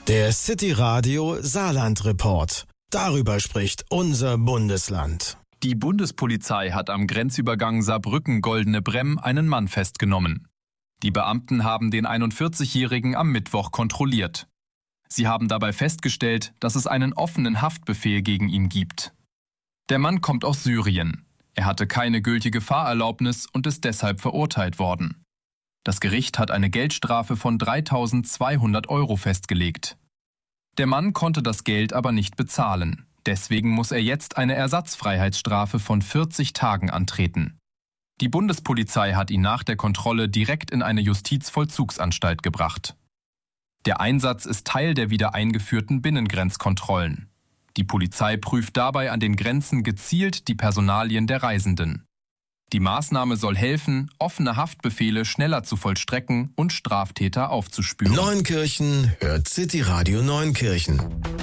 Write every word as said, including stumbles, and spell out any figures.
Der City Radio Saarland Report. Darüber spricht unser Bundesland. Die Bundespolizei hat am Grenzübergang Saarbrücken-Goldene Bremm einen Mann festgenommen. Die Beamten haben den einundvierzigjährigen am Mittwoch kontrolliert. Sie haben dabei festgestellt, dass es einen offenen Haftbefehl gegen ihn gibt. Der Mann kommt aus Syrien. Er hatte keine gültige Fahrerlaubnis und ist deshalb verurteilt worden. Das Gericht hat eine Geldstrafe von dreitausendzweihundert Euro festgelegt. Der Mann konnte das Geld aber nicht bezahlen. Deswegen muss er jetzt eine Ersatzfreiheitsstrafe von vierzig Tagen antreten. Die Bundespolizei hat ihn nach der Kontrolle direkt in eine Justizvollzugsanstalt gebracht. Der Einsatz ist Teil der wieder eingeführten Binnengrenzkontrollen. Die Polizei prüft dabei an den Grenzen gezielt die Personalien der Reisenden. Die Maßnahme soll helfen, offene Haftbefehle schneller zu vollstrecken und Straftäter aufzuspüren. Neunkirchen hört City Radio Neunkirchen.